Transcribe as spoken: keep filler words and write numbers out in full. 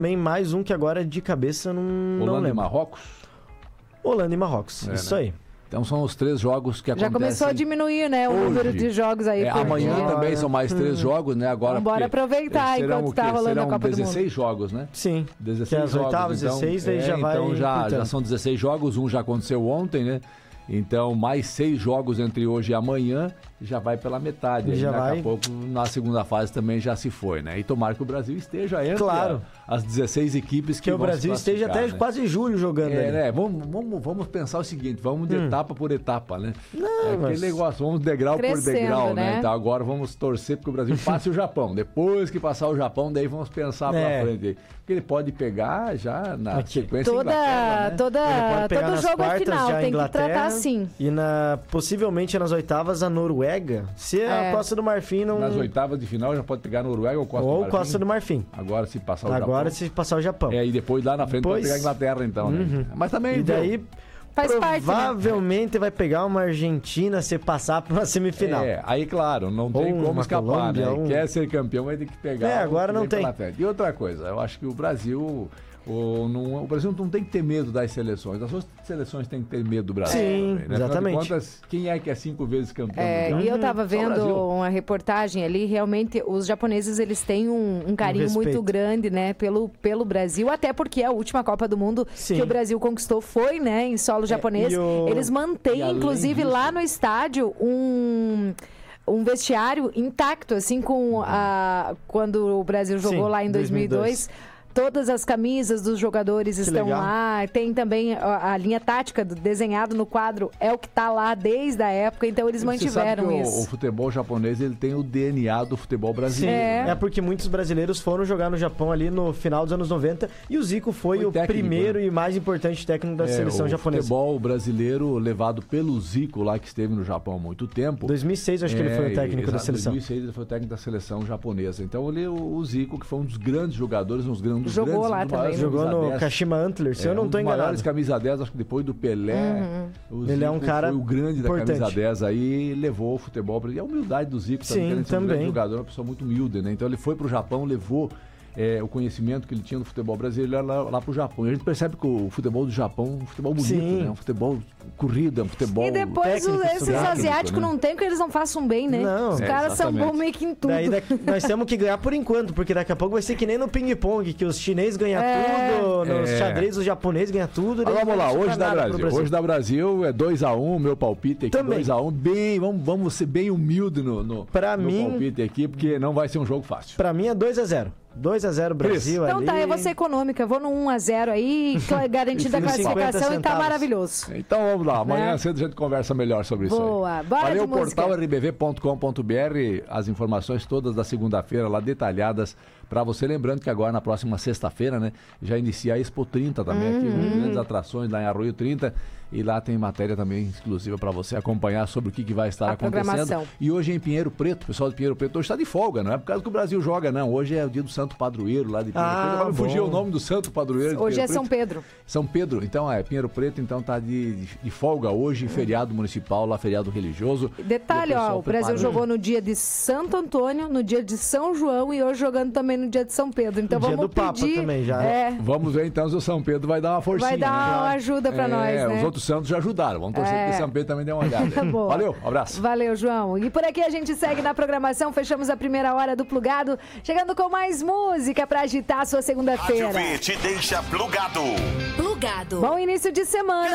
também mais um que agora de cabeça não, não Holanda e lembro. Marrocos? Holanda e Marrocos, É, isso né? aí. Então são os três jogos que Já acontecem. começou a diminuir, né, o hoje. número de jogos aí. É, por amanhã dia. também são mais três Hum. jogos, né? Agora Vamos embora porque aproveitar serão enquanto o quê? tá rolando Serão a Copa do dezesseis Mundo. jogos, né? Sim, dezesseis que é as jogos, oitavas, então, dezesseis, daí é, já vai Então já, encurtando. já são dezesseis jogos, um já aconteceu ontem, né? Então mais seis jogos entre hoje e amanhã já vai pela metade. Aí, Já daqui vai. a pouco, na segunda fase também já se foi, né? E tomara que o Brasil esteja entre Claro. a- as dezesseis equipes que, Que o vão Brasil se esteja até classificar, né? quase julho jogando É, ali. né? Vamos, vamos, vamos pensar o seguinte, vamos de Hum. etapa por etapa, né? Não, é aquele mas- negócio, vamos degrau Crescendo, por degrau, né? né? Então agora vamos torcer porque o Brasil passe o Japão. Depois que passar o Japão, daí vamos pensar É. pra frente aí. Porque ele pode pegar já na Aqui. sequência Toda, Inglaterra, né? toda, Ele pode pegar todo nas jogo é quartas final, já a tem que Inglaterra, tratar assim. E na, possivelmente nas oitavas a Noruega, se É. a Costa do Marfim não... Nas oitavas de final já pode pegar Noruega ou Costa do Ou Marfim. Costa do Marfim. Agora se passar o Agora Japão. se passar o Japão. É, e depois lá na frente Depois- pode pegar a Inglaterra então, né? Uhum. Mas também... E daí, viu? Faz parte, né? provavelmente vai pegar uma Argentina se passar para uma semifinal. É, aí claro, não tem Ou como uma escapar, Colômbia, né? um- Quer ser campeão, vai ter que pegar. É, o agora que não vem tem. pela frente. E outra coisa, eu acho que o Brasil, o, não, o Brasil não tem que ter medo das seleções. As outras seleções têm que ter medo do Brasil. Sim, também, né? Afinal de exatamente. contas, quem é que é cinco vezes campeão É, mundial? e eu tava Só o vendo Brasil. uma reportagem ali, realmente os japoneses eles têm um, um carinho respeito. muito grande, né, pelo, pelo Brasil, até porque a última Copa do Mundo Sim. que o Brasil conquistou foi, né, em solo japonês. e o- Eles E mantêm, além inclusive, disso- lá no estádio um... um vestiário intacto, assim, com a... quando o Brasil jogou Sim, lá em dois mil e dois. Todas as camisas dos jogadores estão legal. lá. Tem também a, a linha tática do, desenhado no quadro, é o que está lá desde a época. Então eles Você mantiveram sabe que o- isso. O, futebol japonês ele tem o D N A do futebol brasileiro. É. É porque muitos brasileiros foram jogar no Japão ali no final dos anos noventa e o Zico foi, Foi o técnico, primeiro né? e mais importante técnico da É, seleção o japonesa. futebol brasileiro levado pelo Zico lá que esteve no Japão há muito tempo. dois mil e seis acho que ele foi o técnico É, da exato, seleção. Em dois mil e seis ele foi o técnico da seleção japonesa. Então ele, o, o Zico, que foi um dos grandes jogadores, um dos grandes, um dos Jogou grandes, lá um dos também, maiores né? Jogou camisa no dez. Kashima Antlers, se eu não um tô dos maiores enganado. camisa dez, acho que depois do Pelé. O Ele é um Zico cara foi o grande da importante. camisa dez aí e levou o futebol para ele. E a humildade do Zico Sim, também, que ele é um também. grande jogador, uma pessoa muito humilde, né? Então ele foi pro Japão, levou é, o conhecimento que ele tinha do futebol brasileiro lá, lá pro Japão. E a gente percebe que o futebol do Japão é um futebol bonito, Sim. né? Um futebol corrido, é um futebol... E depois técnico, o- esses técnico, asiáticos né? não tem que eles não façam bem, né? Não. Os É, caras são exatamente. bons meio que em tudo. Daí daqui- nós temos que ganhar por enquanto, porque daqui a pouco vai ser que nem no ping-pong, que os chineses ganham É. tudo, nos É. xadrez os japoneses ganham tudo. Mas daí vamos não lá, sobra hoje dá nada pro Brasil. Hoje dá Brasil é dois a um, meu palpite aqui Também. dois a um, bem, vamos, vamos ser bem humilde no, no, Pra no mim- palpite aqui, porque não vai ser um jogo fácil. Pra mim é dois a zero. dois a zero Brasil Então ali. tá, eu vou ser econômica. Vou no um a zero aí, cla- garantida a Nos cinquenta classificação e tá centavos. maravilhoso. Então vamos lá, amanhã Né? cedo a gente conversa melhor sobre isso Boa, aí. bora Valeu, de música. portal r b v ponto com ponto b r, as informações todas da segunda-feira lá detalhadas pra você. Lembrando que agora na próxima sexta-feira, né, já inicia a Expo trinta também, aqui, Uhum. com grandes atrações lá em Arroio trinta. E lá tem matéria também exclusiva pra você acompanhar sobre o que, que vai estar A acontecendo. programação. E hoje em Pinheiro Preto, o pessoal de Pinheiro Preto hoje está de folga, não é por causa que o Brasil joga, não. Hoje é o dia do Santo Padroeiro lá de Pinheiro Ah, Preto. Agora me bom. fugiu o nome do Santo Padroeiro de Hoje é Pinheiro São Preto. Pedro. São Pedro, então é Pinheiro Preto, então tá de, de, de folga hoje, feriado municipal, lá feriado religioso. Detalhe, E ó, pessoal o Brasil preparando. jogou no dia de Santo Antônio, no dia de São João e hoje jogando também no dia de São Pedro. Então No dia vamos do Papa pedir. também, já. É, Vamos ver então se o São Pedro vai dar uma forcinha. vai dar né? uma ajuda pra É, nós, né? os outros santos já ajudaram. Vamos torcer É. que o São Pedro também dê uma olhada. Boa. Valeu, abraço. Valeu, João. E por aqui a gente segue na programação, fechamos a primeira hora do Plugado, chegando com mais música pra agitar a sua Rádio segunda-feira. V te deixa plugado. Plugado. Bom início de semana.